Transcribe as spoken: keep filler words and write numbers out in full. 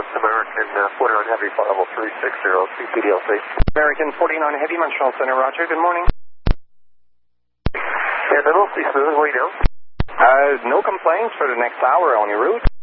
American uh, forty-nine Heavy, flight level three six zero, C P D L C. American forty-nine Heavy, Montreal Center, roger, good morning. Yeah, they're mostly smooth, what do you know? Uh, no complaints for the next hour on your route.